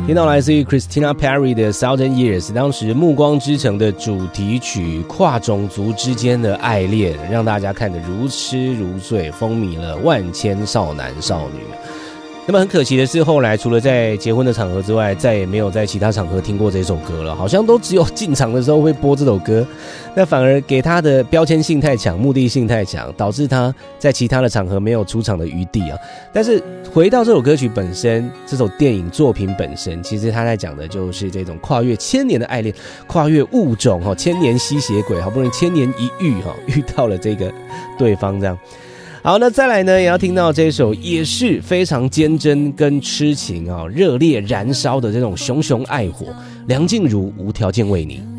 听到来自于 Christina Perri 的 Thousand Years， 当时《暮光之城》的主题曲，跨种族之间的爱恋，让大家看得如痴如醉，风靡了万千少男少女。那么很可惜的是，后来除了在结婚的场合之外，再也没有在其他场合听过这首歌了，好像都只有进场的时候会播这首歌，那反而给他的标签性太强，目的性太强，导致他在其他的场合没有出场的余地啊。但是回到这首歌曲本身，这首电影作品本身，其实他在讲的就是这种跨越千年的爱恋，跨越物种，千年吸血鬼，好不容易千年一遇，遇到了这个对方这样。好，那再来呢，也要听到这首也是非常坚贞跟痴情热烈燃烧的这种熊熊爱火，梁静茹无条件为你。